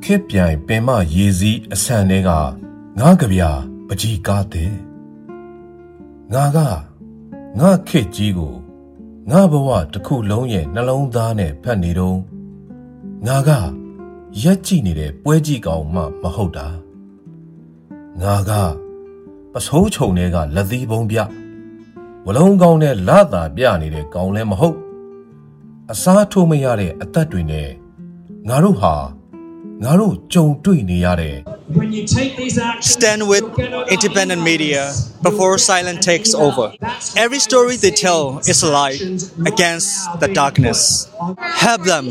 ခေပြိုင်ပင်မရေစီးအဆန်တွေကငါကဗျာပကြီးကားတဲ့ငါခေကြီးကိုငါဘဝတစ်ခုလုံးရဲ့နှလုံးသားနဲ့ဖတ်နေတော့ငါကရက်ကြည့်နေတဲ့ပွဲကြည့်ကောင်မှမဟုတ်တာငါကပစိုးချုံတွေကလက်သီးပုံပြဝလုံးကောင်းနဲ့လာတာပြနေတဲ့ကောင်လည်းမဟုတ်အစားထိုးမရတဲ့အသက်တွေနဲ့ငါတို့ကြုံတွေ့နေရတဲ့ Stand with independent media before silence takes over. Every story they tell is a light against the darkness. Help them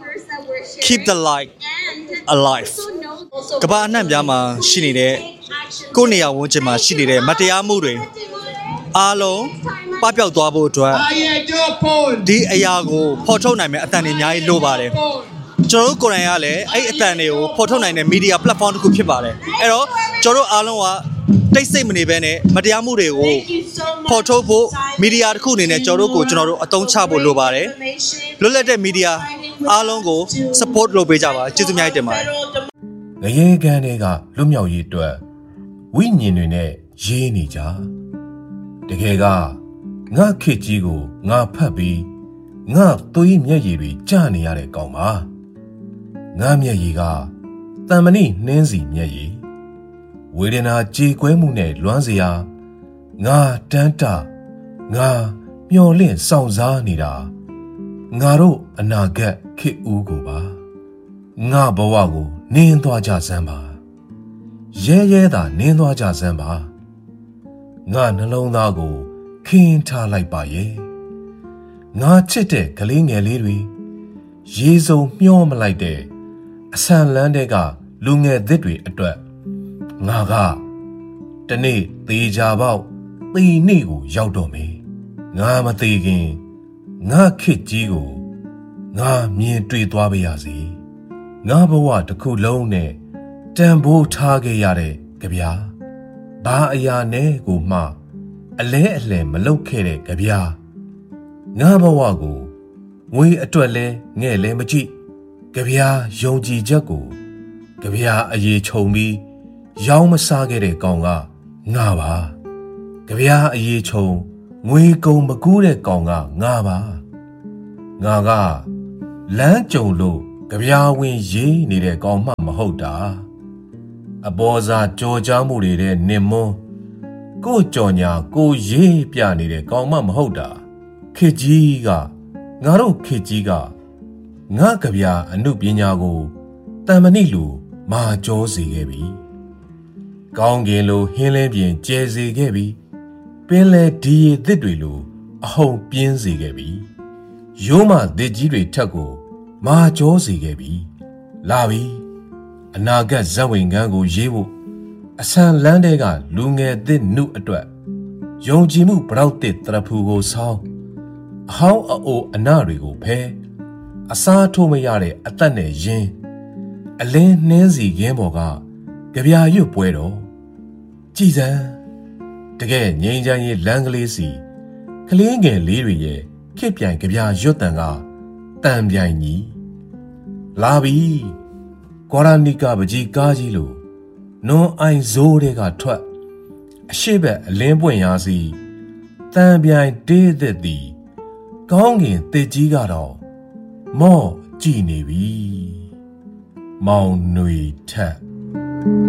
keep the light alive. ကမ္ဘာအနှံ့ပြားမှာရှိနေတဲ့ကိုယ့်နေရာဝန်းကျင်မှာရှိနေတဲ့မတရားမှုတွေအားလုံးပပျောက်သွားဖို့အတွက်ဒီအရာကိုဖော်ထုတ်နိုင်မယ့်အတန်တွေအများကြီးလိုပါတယ်ကျွန်တော်တို့ကိုယ်တိုင်ကလည်းအဲ့အတန်တွေကိုဖော်ထုတ်နိုင်တဲ့ media platform တစ်ခုဖြစ်ပါတယ်အဲ့တော့ကျွန်တော်တို့အားလုံးကတိတ်ဆိတ်မနေဘဲနဲ့မတရားမှုတွေကိုဖော်ထုတ်ဖို့ media တစ်ခုအနေနဲ့ကျွန်တော်တို့အသုံးချဖို့လိုပါတယ်လွတ်လပ်တဲ့ media အားလုံးကို support လုပ်ပေးကြပါကျေးဇူးများတင်ပါတယ်ငရေကန်တွေကလွတ်မြောက်ရေးအတွက်ဝိညာဉ်တွေနဲ့ရေးနေကြတကယ်ကငါခေတ်ကြီးကိုငါဖတ်ပြီးငါသွေးမျက်ရည်တွေကျနေရတဲ့ကောင်ပါငါမျက်ရည်ကတန်မဏိနှင်းစီမျက်ရည်ဝေဒနာကြေကွဲမှုနဲ့လွမ်းစရာငါတန်းတငါမျော်လင့်ဆောင်စားနေတာငါတို့အနာဂတ်ခေတ်ဦးကိုပါငါဘဝကိုနင်းသွားကြစမ်းပါရဲသာနင်းသွားကြစမ်းပါငါနှလုံးသားကိုခင်းထားလိုက်ပါရဲ့ငါချစ်တဲ့ကလေးငယ်လေးတွေရေစုံမျောမလိုက်တဲ့အဆန်လန်းတဲ့ကလူငယ်သစ်တွေအတွက်ငါကတနေ့သေးကြပေါက်သေနေ့ကိုရောက်တော့မယ်ငါမသေးခင်ငါခေတ်ကြီးကိုငါမြင်တွေ့သွားပါရစေငါဘဝတစ်ခုလုံးနဲ့တန်ဖိုးထားခဲ့ရတဲ့ကြဗျာဘာအရာနဲ့ကိုမှအလဲမလုပ်ခဲ့တဲ့ကြဗျာငါဘဝကိုငွေအတွက်လဲငဲ့လဲမကြည့်ကြဗျာယုံကြည်ချက်ကိုကြဗျာအရေးခြုံပြီးရောင်းမစားခဲ့တဲ့ကောင်ကငါပါကြဗျာအရေးခြုံငွေကုန်မကူးတဲ့ကောင်ကငါပါငါကလမ်းကြုံလို့ကြဗျာဝင်ရေးနေတဲ့ကောင်မှမဟုတ်တာအပေါ်စားကြော်ကြားမှုတွေတဲ့နင်မွန်းကိုကြော်ညာကိုရေးပြနေတဲ့ကောင်မှမဟုတ်တာခေကြီးကငါတို့ခေကြီးကငါကြဗျာအနုပညာကိုတန်မဏိလိုမာကြောစေခဲ့ပြီကောင်းကင်လိုဟင်းလင်းပြင်ကျဲစေခဲ့ပြီပင်လေဒီရည်သစ်တွေလိုအဟုန်ပြင်းစေခဲ့ပြီရိုးမသစ်ကြီးတွေထက်ကိုမာကြောစေခဲ့ပြီလာပြီအနာဂတ်ဇက်ဝင်ကန်းကိုရေးဖို့အဆန်လန်းတဲ့ကလူငယ်သစ်နှုတ်အတွက်ယုံကြည်မှုပရောက်တဲ့တရဖူကိုဆောင်းအဟောင်းအိုအနာတွေကိုဖဲအစားထိုးမရတဲ့အသက်နဲ့ရင်းအလင်းနှင်းစီခင်းပေါ်ကကြဗျာရွတ်ပွဲတော်ကြည်စံတကယ်ငြိမ်းချမ်းရေးလမ်းကလေးစီကလေးငယ်လေးတွေရဲ့ခေပြိုင်ကြဗျာရွတ်တန်ကတန်ပြိုင်ကြီးလာပြီကွာရာနီကာပကြီးကားကြီးလို့နွန်အိုင်ဇိုးတွေကထွက်အရှိဘက်အလင်းပွင့်ရာစီတန်ပြိုင်တေးသက်သည်ကောင်းကင်တစ်ကြီးကတော့မော့ကြည်နေပြီမောင်ຫນွေထက်